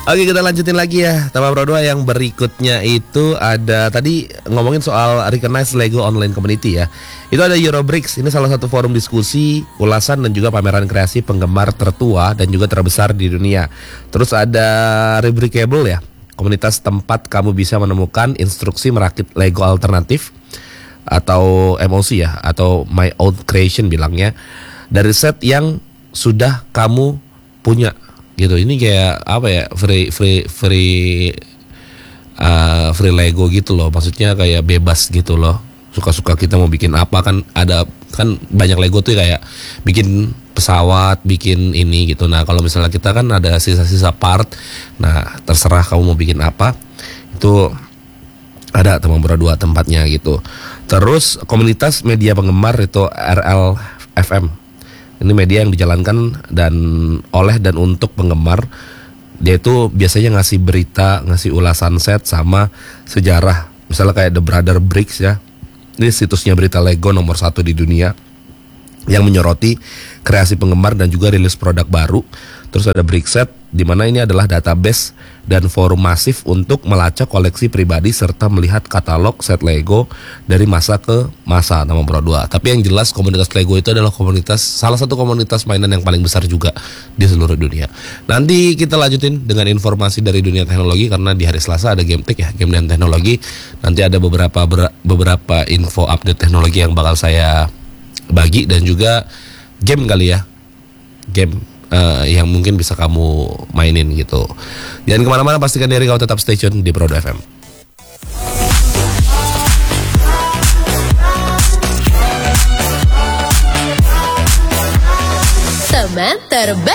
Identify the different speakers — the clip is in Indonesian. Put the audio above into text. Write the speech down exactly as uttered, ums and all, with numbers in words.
Speaker 1: Oke, kita lanjutin lagi ya Tema Pro dua yang berikutnya itu ada tadi ngomongin soal Recognize Lego Online Community ya. Itu ada Eurobricks, ini salah satu forum diskusi, ulasan dan juga pameran kreasi penggemar tertua dan juga terbesar di dunia. Terus ada Rebrickable ya, komunitas tempat kamu bisa menemukan instruksi merakit Lego alternatif atau M O C ya, atau My Own Creation bilangnya, dari set yang sudah kamu punya gitu. Ini kayak apa ya, free free free uh, free Lego gitu loh, maksudnya kayak bebas gitu loh, suka-suka kita mau bikin apa. Kan ada kan banyak Lego tuh kayak bikin pesawat, bikin ini gitu. Nah kalau misalnya kita kan ada sisa-sisa part, nah terserah kamu mau bikin apa, itu ada Tema Pro dua tempatnya gitu. Terus komunitas media penggemar itu R L F M. Ini media yang dijalankan dan oleh dan untuk penggemar. Dia itu biasanya ngasih berita, ngasih ulasan set sama sejarah. Misalnya kayak The Brother Bricks ya. Ini situsnya berita Lego nomor satu di dunia yang menyoroti kreasi penggemar dan juga rilis produk baru. Terus ada Brickset, di mana ini adalah database dan forum masif untuk melacak koleksi pribadi serta melihat katalog set Lego dari masa ke masa Tema Pro dua. Tapi yang jelas komunitas Lego itu adalah komunitas, salah satu komunitas mainan yang paling besar juga di seluruh dunia. Nanti kita lanjutin dengan informasi dari dunia teknologi, karena di hari Selasa ada Game Tech ya, game dan teknologi. Nanti ada beberapa beberapa info update teknologi yang bakal saya bagi, dan juga game kali ya, game Uh, yang mungkin bisa kamu mainin gitu. Jangan kemana-mana, pastikan diri kau tetap stay tune di Pro dua F M.
Speaker 2: Teman terbaik.